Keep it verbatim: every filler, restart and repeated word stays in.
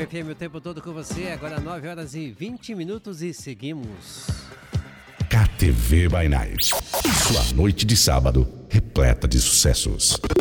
Live F M o tempo todo com você, agora nove horas e vinte minutos e seguimos. K T V by Night. Sua noite de sábado repleta de sucessos.